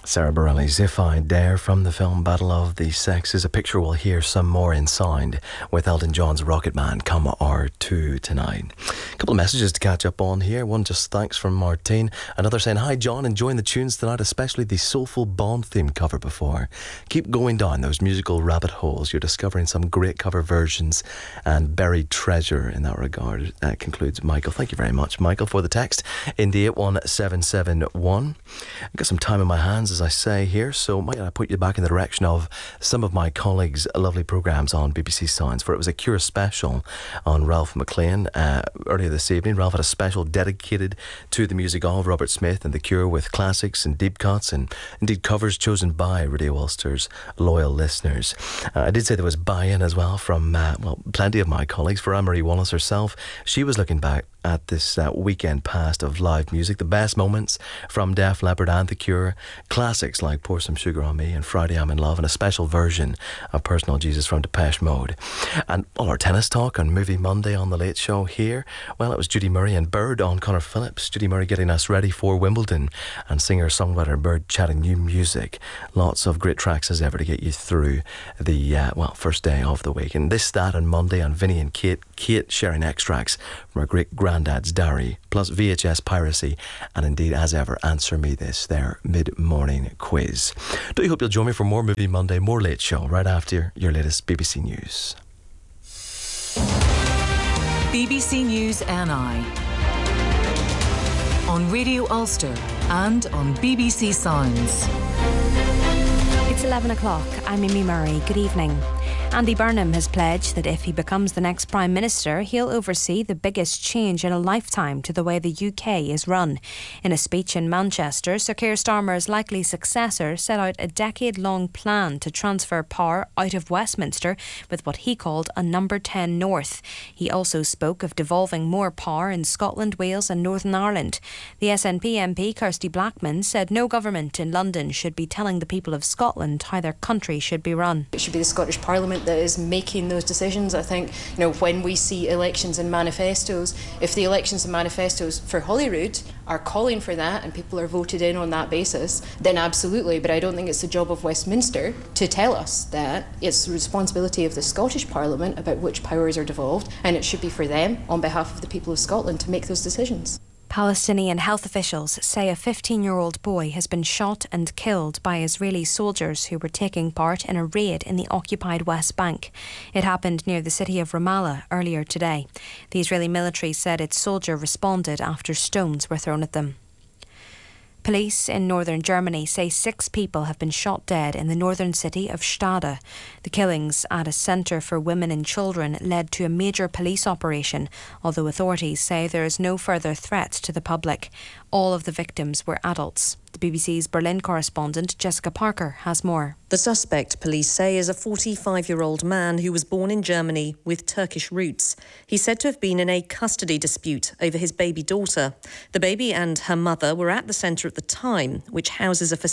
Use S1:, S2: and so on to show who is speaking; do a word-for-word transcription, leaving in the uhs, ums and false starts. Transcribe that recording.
S1: Sarah Bareilles, If I Dare, from the film Battle of the Sexes, a picture we'll hear some more in sound with Elton John's Rocket Man come R two tonight. A couple of messages to catch up on here. One just thanks from Martine. Another saying, hi John, enjoying the tunes tonight, especially the soulful Bond theme cover before. Keep going down those musical rabbit holes. You're discovering some great cover versions and buried treasure in that regard. That concludes Michael. Thank you very much, Michael, for the text in the eight one seven seven one. I've got some time in my hands, as I say here, so might I put you back in the direction of some of my colleagues' lovely programmes on B B C Sounds, for it was a Cure special on Ralph McLean uh, earlier this evening. Ralph had a special dedicated to the music of Robert Smith and the Cure, with classics and deep cuts and indeed covers chosen by Radio Ulster's loyal listeners. Uh, I did say there was buy-in as well from uh, well, plenty of my colleagues. For Anne-Marie Wallace herself, she was looking back at this uh, weekend past of live music, the best moments from Def Leppard and The Cure, classics like Pour Some Sugar on Me and Friday I'm in Love, and a special version of Personal Jesus from Depeche Mode. And all our tennis talk on Movie Monday on The Late Show here, well, it was Judy Murray and Bird on Connor Phillips. Judy Murray getting us ready for Wimbledon, and singer-songwriter Bird chatting new music. Lots of great tracks as ever to get you through the, uh, well, first day of the week. And this, that and Monday, and Vinny and Kate, Kate sharing extracts from our great granddad's diary, plus V H S piracy, and indeed, as ever, Answer Me This, their mid-morning quiz. Do you hope you'll join me for more Movie Monday, more Late Show, right after your latest B B C News.
S2: B B C News N I on Radio Ulster and on B B C Sounds.
S3: It's eleven o'clock. I'm Amy Murray. Good evening. Andy Burnham has pledged that if he becomes the next Prime Minister, he'll oversee the biggest change in a lifetime to the way the U K is run. In a speech in Manchester, Sir Keir Starmer's likely successor set out a decade-long plan to transfer power out of Westminster with what he called a number ten North. He also spoke of devolving more power in Scotland, Wales and Northern Ireland. The S N P M P Kirsty Blackman said no government in London should be telling the people of Scotland how their country should be run.
S4: It should be the Scottish Parliament that is making those decisions. I think, you know, when we see elections and manifestos, if the elections and manifestos for Holyrood are calling for that and people are voted in on that basis, then absolutely. But I don't think it's the job of Westminster to tell us that. It's the responsibility of the Scottish Parliament about which powers are devolved, and it should be for them, on behalf of the people of Scotland, to make those decisions.
S3: Palestinian health officials say a fifteen-year-old boy has been shot and killed by Israeli soldiers who were taking part in a raid in the occupied West Bank. It happened near the city of Ramallah earlier today. The Israeli military said its soldier responded after stones were thrown at them. Police in northern Germany say six people have been shot dead in the northern city of Stade. The killings at a centre for women and children led to a major police operation, although authorities say there is no further threat to the public. All of the victims were adults. The B B C's Berlin correspondent Jessica Parker has more.
S5: The suspect, police say, is a forty-five-year-old man who was born in Germany with Turkish roots. He's said to have been in a custody dispute over his baby daughter. The baby and her mother were at the centre at the time, which houses a facility